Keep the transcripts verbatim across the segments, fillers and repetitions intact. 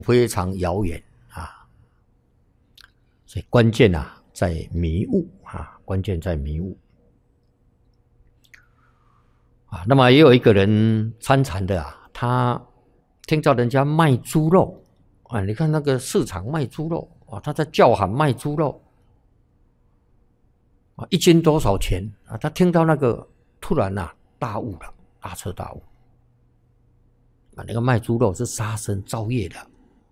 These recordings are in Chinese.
非常遥远啊。所以关键啊在迷悟啊，关键在迷悟啊。那么也有一个人参禅的啊，他听到人家卖猪肉啊，你看那个市场卖猪肉啊，他在叫喊卖猪肉啊，一斤多少钱啊？他听到那个突然啊大悟了，大彻大悟啊，那个卖猪肉是杀生造业的。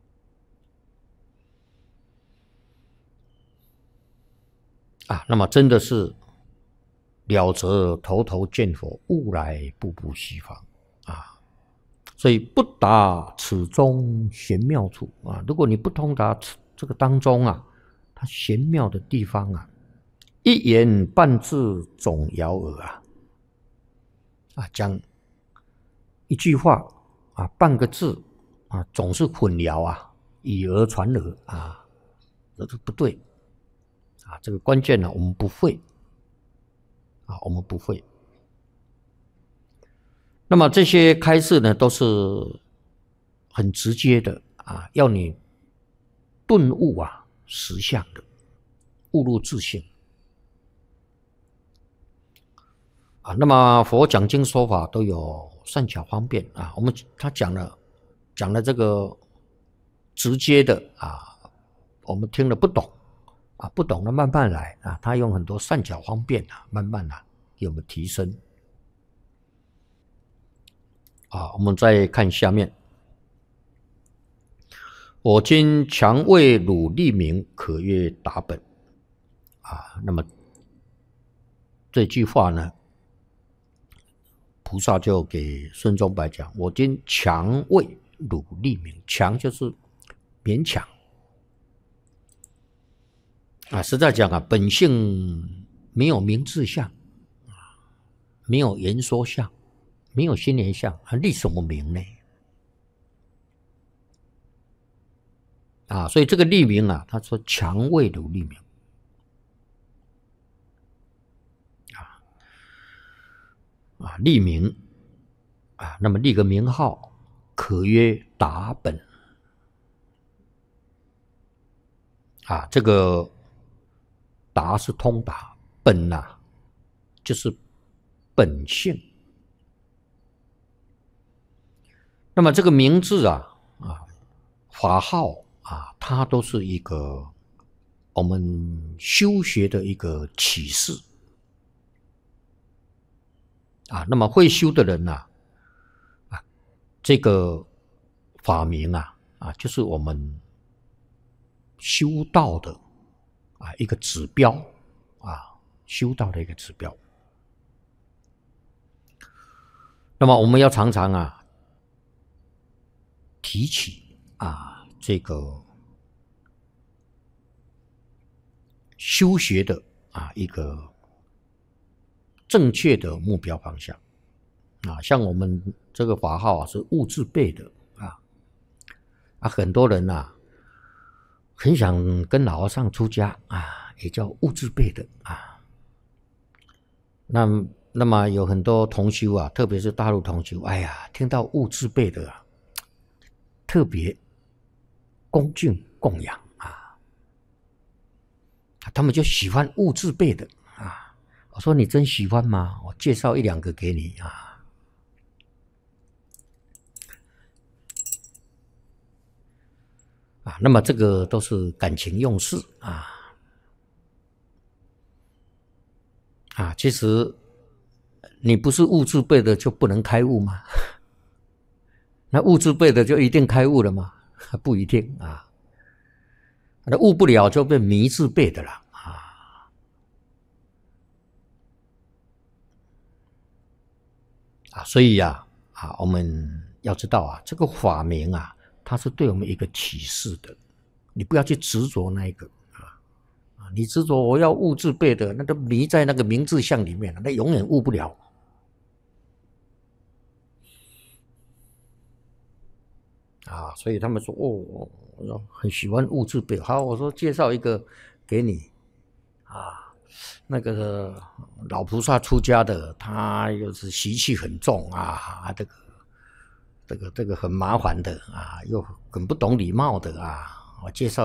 啊，那么真的是了则头头见佛，悟来步步西方啊！所以不达此中玄妙处啊！如果你不通达这个当中啊，它玄妙的地方啊，一言半字总遥耳啊！啊，讲一句话啊，半个字啊，总是混淆啊，以讹传讹啊，这是不对。啊，这个关键呢，我们不会啊，我们不会。那么这些开示呢，都是很直接的啊，要你顿悟啊实相的，悟入自性啊。那么佛讲经说法都有善巧方便啊，我们他讲了讲了这个直接的啊，我们听了不懂。啊，不懂的慢慢来啊，他用很多善巧方便啊，慢慢啊给我们提升。啊，我们再看下面，我今强为汝立名，可曰达本。啊，那么这句话呢，菩萨就给孙中白讲：我今强为汝立名，强就是勉强。啊，实在讲啊，本性没有名字相，没有言说相，没有心言相，还立什么名呢？啊，所以这个立名啊，他说强为汝立名啊啊，立名啊，那么立个名号，可曰达本啊，这个。达是通达，本啊就是本性。那么这个名字啊啊法号啊，它都是一个我们修学的一个启示啊。那么会修的人呐 啊, 啊，这个法名啊啊，就是我们修道的。啊，一个指标啊，修道的一个指标。那么我们要常常啊提起啊这个修学的啊一个正确的目标方向啊，像我们这个法号啊是悟自备的啊啊，很多人啊。很想跟老和尚出家啊，也叫悟自备的啊。那那么有很多同修啊，特别是大陆同修，哎呀，听到悟自备的啊，特别恭敬供养啊，他们就喜欢悟自备的啊。我说你真喜欢吗？我介绍一两个给你啊。啊，那么这个都是感情用事啊啊，其实你不是悟自备的就不能开悟吗？那悟自备的就一定开悟了吗？不一定啊。那悟不了就变迷自备的了啊啊，所以呀 啊, 啊，我们要知道啊，这个法名啊。它是对我们一个启示的，你不要去执着那一个啊！你执着我要悟自备的，那都迷在那个名字相里面了，那永远悟不了啊！所以他们说哦，我很喜欢悟自备。好，我说介绍一个给你啊，那个老菩萨出家的，他又是习气很重啊，这个这个这个很麻烦的啊，又很不懂礼貌的啊，我介绍